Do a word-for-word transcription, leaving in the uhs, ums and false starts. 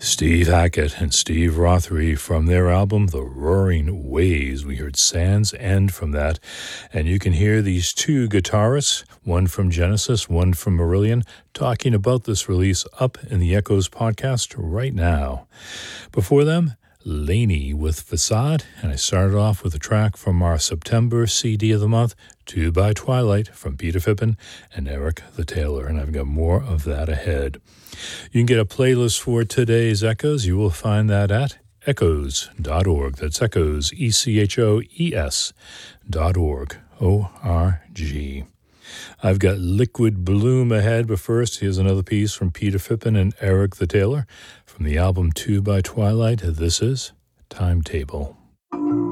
Steve Hackett and Steve Rothery from their album The Roaring Waves. We heard Sands End from that, and you can hear these two guitarists, one from Genesis, one from Marillion, talking about this release up in the Echoes podcast right now. Before them, Laney with Facade, and I started off with a track from our September C D of the month, Two by Twilight from Peter Phippen and Eric the Tailor, and I've got more of that ahead. You can get a playlist for today's Echoes. You will find that at echoes dot org. That's Echoes, E C H O E S dot org, O R G. I've got Liquid Bloom ahead, but first, here's another piece from Peter Phippen and Eric the Tailor from the album Two by Twilight. This is Timetable.